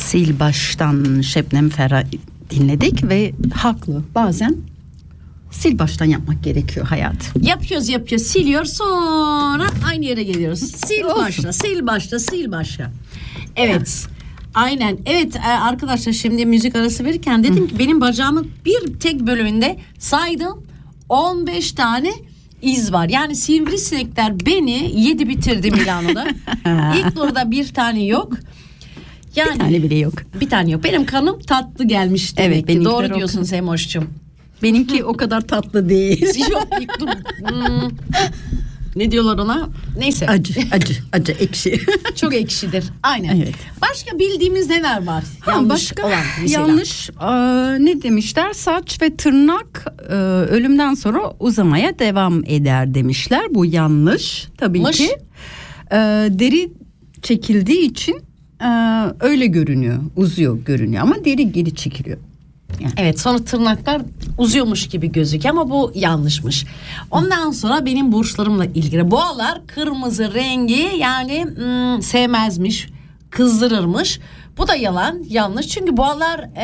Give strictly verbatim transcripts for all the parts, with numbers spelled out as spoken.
Sil baştan Şebnem Ferah dinledik ve haklı. Bazen sil baştan yapmak gerekiyor hayat. Yapıyoruz yapıyoruz siliyor sonra aynı yere geliyoruz. Sil başla sil başla sil başla. Evet. Aynen. Evet arkadaşlar, şimdi müzik arası verirken dedim ki benim bacağımın bir tek bölümünde saydım on beş tane iz var. Yani sivrisinekler beni yedi bitirdi Milano'da. İlk turda bir tane yok. Yani, bir tane bile yok. Bir tane yok. Benim kanım tatlı gelmiş demek evet, ki. Doğru diyorsun Semoş'cum. Benimki o kadar tatlı değil. Yok ilk dur. Hmm. Ne diyorlar ona? Neyse. Acı, acı, acı, ekşi. Çok ekşidir. Aynen. Evet. Başka bildiğimiz neler var? Ha, yanlış başka olan mesela. Yanlış e, ne demişler? Saç ve tırnak e, ölümden sonra uzamaya devam eder demişler. Bu yanlış tabii Mış. ki. E, deri çekildiği için e, öyle görünüyor. Uzuyor görünüyor ama deri geri çekiliyor. Yani. Evet, sonra tırnaklar uzuyormuş gibi gözüküyor ama bu yanlışmış. Ondan sonra benim burçlarımla ilgili. Boğalar kırmızı rengi yani ım, sevmezmiş, kızdırırmış. Bu da yalan, yanlış. Çünkü boğalar e,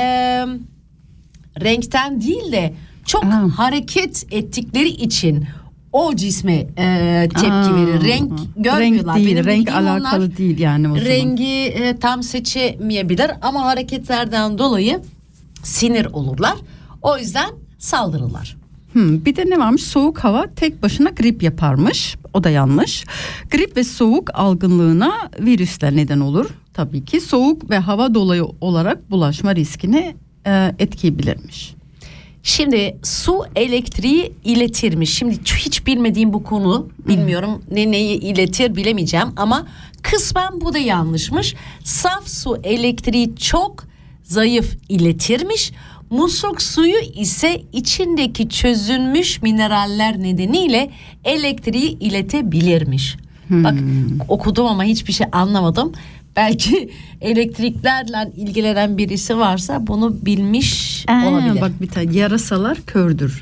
renkten değil de çok Aa. hareket ettikleri için o cisme e, tepki Aa, verir. Renk görmüyorlar. Renk değil, Benim renk alakalı değil yani o zaman. Rengi e, tam seçemeyebilir ama hareketlerden dolayı sinir olurlar. O yüzden saldırırlar. Hmm, bir de ne varmış? Soğuk hava tek başına grip yaparmış. O da yanlış. Grip ve soğuk algınlığına virüsler neden olur. Tabii ki soğuk ve hava dolayı olarak bulaşma riskini e, etkileyebilirmiş. Şimdi su elektriği iletirmiş. Şimdi hiç bilmediğim bu konu, bilmiyorum ne neyi iletir bilemeyeceğim ama kısmen bu da yanlışmış. Saf su elektriği çok zayıf iletirmiş. Musluk suyu ise içindeki çözünmüş mineraller nedeniyle elektriği iletebilirmiş. Hmm. Bak okudum ama hiçbir şey anlamadım. Belki elektriklerle ilgilenen birisi varsa bunu bilmiş ee, olabilir. Bak bir tane yarasalar kördür.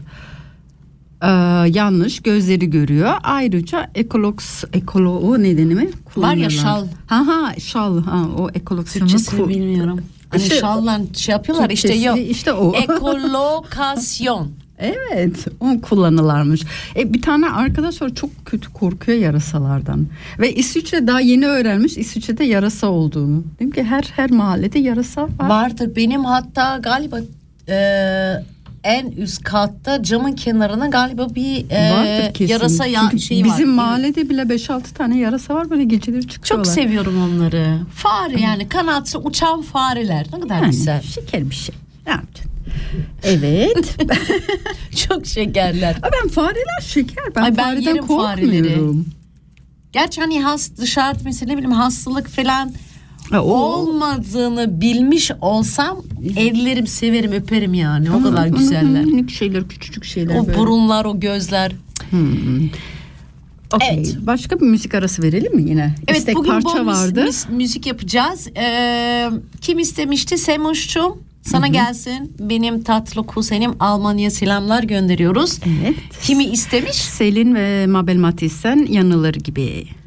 Ee, yanlış, gözleri görüyor. Ayrıca ekologs ekoloğu nedeni mi? Var ya şal. Ha ha şal. Ha, o ekoloksiyonu Türkçesini bilmiyorum. Hani işte, şallan şey yapıyorlar işte yok. İşte o. Ekolokasyon. Evet, o kullanılarmış. E, bir tane arkadaş var, çok kötü korkuyor yarasalardan. Ve İsviçre daha yeni öğrenmiş İsviçre'de yarasa olduğunu. Değil ki her her mahallede yarasa var. Vardır. Benim hatta galiba e, en üst katta camın kenarına galiba bir e, yarasa ya, şeyi bizim var. Bizim mahallede bile beş altı tane yarasa var, böyle geceleri çıkıyorlar. Çok seviyorum onları. Fare yani kanatlı uçan fareler. Ne kadar yani, güzel. Şeker bir şey. Ne yapacaksın? Evet. Çok şekerler. Ben fareler şeker. Ben, Ay, ben fareden korkmuyorum. Gerçi hani has, dışarıda mesela ne bileyim hastalık falan ha, o... olmadığını bilmiş olsam ellerim severim öperim yani. O ha, kadar güzeller. Minik şeyler, küçücük şeyler. O böyle. Burunlar, o gözler. Hmm. Okay. Evet. Başka bir müzik arası verelim mi yine? Evet, İstek bugün parça vardı. müzik yapacağız. Ee, kim istemişti? Semoş'cum. Sana Hı-hı. gelsin. Benim tatlı kuzenim Almanya selamlar gönderiyoruz. Evet. Kimi istemiş? Selin ve Mabel Matiz'den Yanılır Gibi.